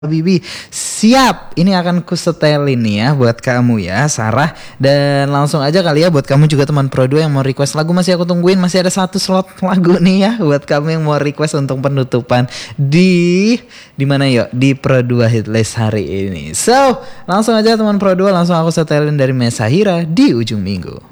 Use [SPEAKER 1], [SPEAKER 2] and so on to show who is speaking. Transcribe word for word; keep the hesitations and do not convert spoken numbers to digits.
[SPEAKER 1] Bibi, siap. Ini akan ku setelin nih ya buat kamu ya, Sarah. Dan langsung aja kali ya buat kamu juga teman Pro dua yang mau request lagu, masih aku tungguin. Masih ada satu slot lagu nih ya buat kamu yang mau request untuk penutupan di di mana yuk? Di Pro dua Hitlist hari ini. So, langsung aja teman Pro dua, langsung aku setelin dari Mesahira di ujung minggu.